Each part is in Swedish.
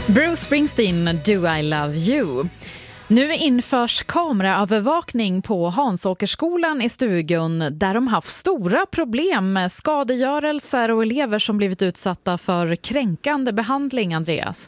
Bruce Springsteen, Do I Love You. Nu införs kameraövervakning på Hansåkerskolan i Stugun där de haft stora problem med skadegörelser och elever som blivit utsatta för kränkande behandling, Andreas.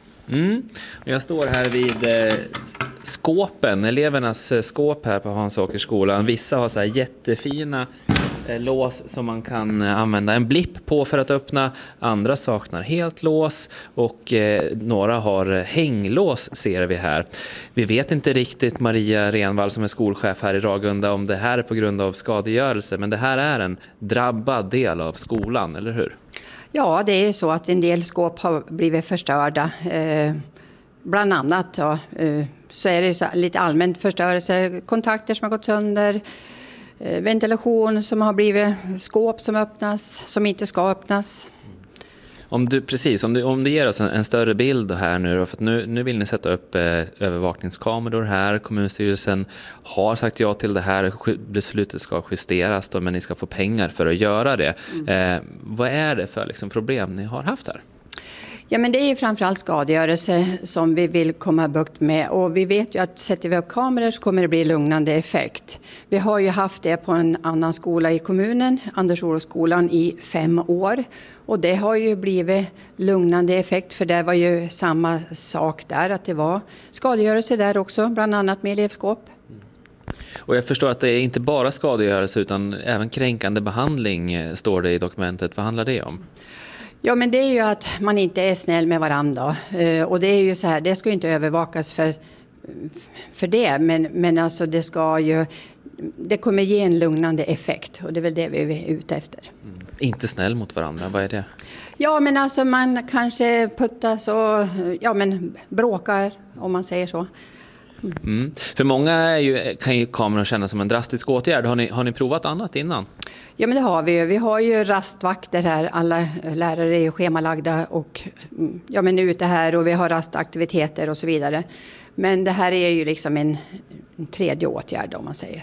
Jag står här vid skåpen, elevernas skåp här på Hansåkerskolan. Vissa har så här jättefina lås som man kan använda en blipp på för att öppna. Andra saknar helt lås och några har hänglås ser vi här. Vi vet inte riktigt, Maria Renvall som är skolchef här i Ragunda, om det här är på grund av skadegörelse. Men det här är en drabbad del av skolan, eller hur? Ja, det är så att en del skåp har blivit förstörda. Bland annat så är det så lite allmänt förstörelse, kontakter som har gått sönder, ventilation som har blivit, skåp som öppnas, som inte ska öppnas. Om du ger oss en större bild här nu då, för att nu vill ni sätta upp övervakningskameror här. Kommunstyrelsen har sagt ja till det här. Beslutet ska justeras då, men ni ska få pengar för att göra det. Vad är det för problem ni har haft här? Ja, men det är ju framförallt skadegörelse som vi vill komma bukt med, och vi vet ju att sätter vi upp kameror så kommer det bli lugnande effekt. Vi har ju haft det på en annan skola i kommunen, Anders Olof-skolan, i 5 år, och det har ju blivit lugnande effekt, för det var ju samma sak där, att det var skadegörelse där också, bland annat med elevskåp. Och jag förstår att det är inte bara skadegörelse utan även kränkande behandling står det i dokumentet. Vad handlar det om? Ja, men det är ju att man inte är snäll med varandra. Och det är ju så här, det ska ju inte övervakas för det. Men alltså det kommer ge en lugnande effekt. Och det är väl det vi är ute efter. Inte snäll mot varandra, vad är det? Ja, men alltså man kanske puttas och bråkar, om man säger så. För många kan ju kameran kännas som en drastisk åtgärd. Har ni provat annat innan? Ja, men det har vi. Vi har ju rastvakter här. Alla lärare är ju schemalagda och ute här, och vi har rastaktiviteter och så vidare. Men det här är ju liksom en tredje åtgärd, om man säger.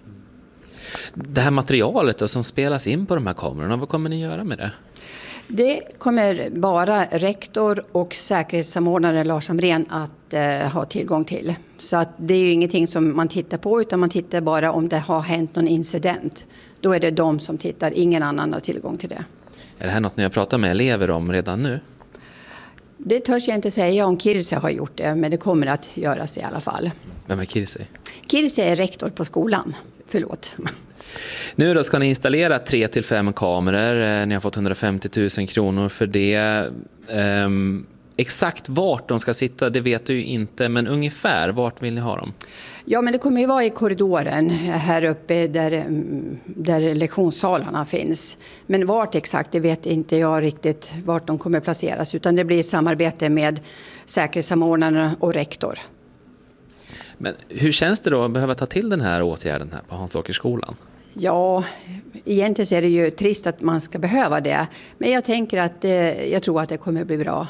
Det här materialet då, som spelas in på de här kamerorna, vad kommer ni göra med det? Det kommer bara rektor och säkerhetssamordnare Lars Amrén att ha tillgång till. Så att det är ju ingenting som man tittar på, utan man tittar bara om det har hänt någon incident. Då är det de som tittar, ingen annan har tillgång till det. Är det här något ni har pratat med elever om redan nu? Det törs jag inte säga om Kirse har gjort det, men det kommer att göras i alla fall. Vem är Kirse? Kirse är rektor på skolan. Förlåt. Nu då ska ni installera 3-5 kameror. Ni har fått 150 000 kronor för det. Exakt vart de ska sitta, det vet du ju inte. Men ungefär, vart vill ni ha dem? Ja, men det kommer ju vara i korridoren här uppe där lektionssalarna finns. Men vart exakt, det vet inte jag riktigt vart de kommer placeras. Utan det blir ett samarbete med säkerhetssamordnarna och rektor. Men hur känns det då att behöva ta till den här åtgärden här på Hansåkerskolan? Ja, egentligen så är det ju trist att man ska behöva det. Men jag tänker att jag tror att det kommer att bli bra.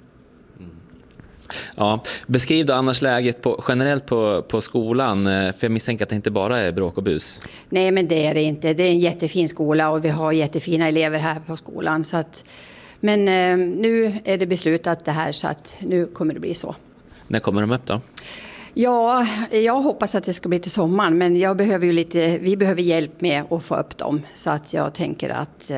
Ja, beskriv då annars läget generellt på skolan, för jag misstänker att det inte bara är bråk och bus. Nej, men det är det inte. Det är en jättefin skola och vi har jättefina elever här på skolan. Men nu är det beslutat det här, så att nu kommer det bli så. När kommer de upp då? Ja, jag hoppas att det ska bli till sommaren, men vi behöver hjälp med att få upp dem. Så att jag tänker att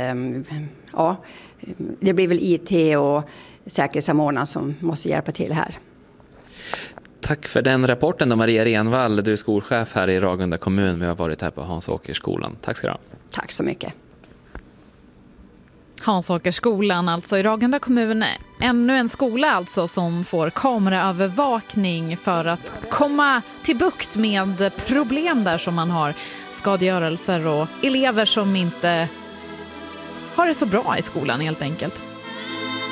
det blir väl IT och säkerhetssamordnaren som måste hjälpa till här. Tack för den rapporten då, Maria Renvall. Du är skolchef här i Ragunda kommun. Vi har varit här på Hansåkerskolan. Tack ska du ha. Tack så mycket. Hansåkerskolan alltså i Ragunda kommun, ännu en skola alltså som får kameraövervakning för att komma till bukt med problem där som man har, skadegörelser och elever som inte har det så bra i skolan helt enkelt.